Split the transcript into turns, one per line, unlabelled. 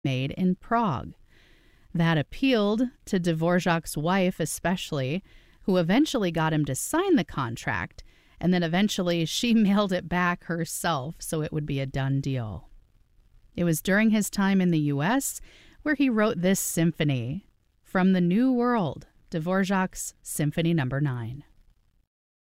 made in Prague. That appealed to Dvorak's wife especially, who eventually got him to sign the contract, and then eventually she mailed it back herself so it would be a done deal. It was during his time in the U.S. where he wrote this symphony, From the New World, Dvorak's Symphony No. 9.